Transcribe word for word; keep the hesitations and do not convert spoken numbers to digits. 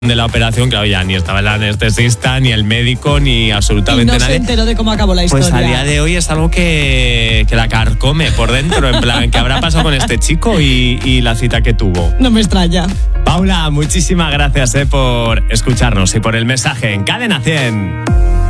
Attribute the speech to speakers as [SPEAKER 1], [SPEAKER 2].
[SPEAKER 1] de la operación, claro, ya ni estaba el anestesista, ni el médico, ni absolutamente
[SPEAKER 2] y no
[SPEAKER 1] nadie.
[SPEAKER 2] se enteró de cómo acabó la historia.
[SPEAKER 1] Pues a día de hoy es algo que, que la carcome por dentro, en plan, ¿qué habrá pasado con este chico y, y la cita que tuvo?
[SPEAKER 2] No me extraña.
[SPEAKER 1] Paula, muchísimas gracias eh, por escucharnos y por el mensaje en Cadena cien.